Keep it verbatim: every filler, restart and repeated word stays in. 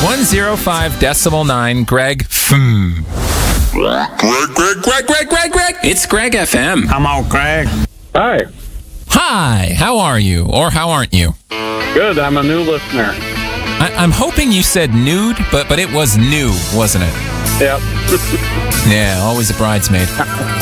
one oh five decimal nine, Greg. Hmm. Greg, Greg, Greg, Greg, Greg, Greg. It's Greg F M. Come on, Greg. Hi. Hi, how are you? Or how aren't you? Good. I'm a new listener. I- I'm hoping you said nude, but but it was new, wasn't it? Yep. Yeah, always a bridesmaid.